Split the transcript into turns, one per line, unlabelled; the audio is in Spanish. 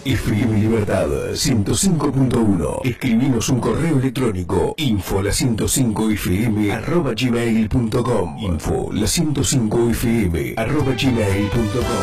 FM Libertad 105.1. Escribinos un correo electrónico info105fm@gmail.com. Info105fm@gmail.com.